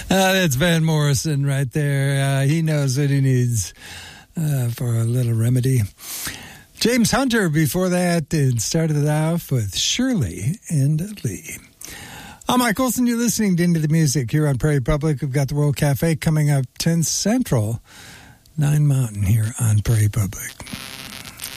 That's Van Morrison right there. He knows what he needs for a little remedy. James Hunter before that, and started it off with Shirley and Lee. I'm Mike Olson. You're listening to Into the Music here on Prairie Public. We've got the World Cafe coming up 10 Central, 9 Mountain here on Prairie Public.